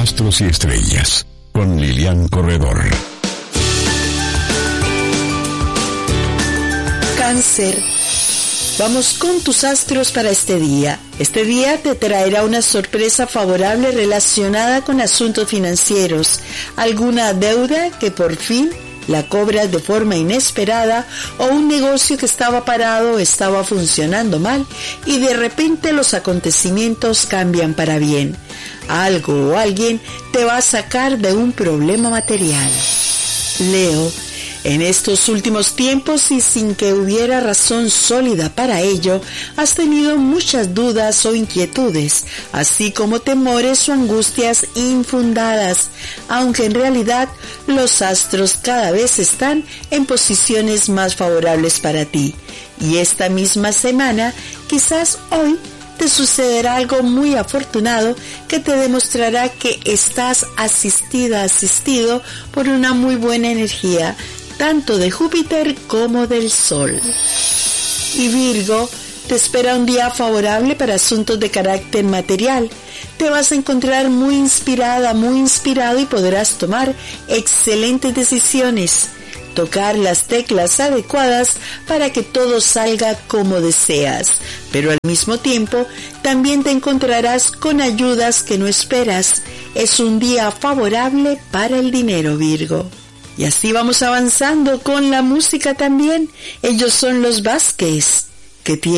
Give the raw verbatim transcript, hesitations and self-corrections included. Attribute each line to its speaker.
Speaker 1: Astros y Estrellas, con Lilian Corredor.
Speaker 2: Cáncer. Vamos con tus astros para este día. Este día te traerá una sorpresa favorable relacionada con asuntos financieros, alguna deuda que por fin la cobras de forma inesperada, o un negocio que estaba parado estaba funcionando mal y de repente los acontecimientos cambian para bien. Algo o alguien te va a sacar de un problema material. Leo. En estos últimos tiempos y sin que hubiera razón sólida para ello, has tenido muchas dudas o inquietudes, así como temores o angustias infundadas, aunque en realidad los astros cada vez están en posiciones más favorables para ti. Y esta misma semana, quizás hoy, te sucederá algo muy afortunado que te demostrará que estás asistida, asistido por una muy buena energía, tanto de Júpiter como del Sol. Y Virgo, te espera un día favorable para asuntos de carácter material. Te vas a encontrar muy inspirada, muy inspirado y podrás tomar excelentes decisiones, tocar las teclas adecuadas para que todo salga como deseas. Pero al mismo tiempo, también te encontrarás con ayudas que no esperas. Es un día favorable para el dinero, Virgo. Y así vamos avanzando con la música también. Ellos son los Vázquez, que tienen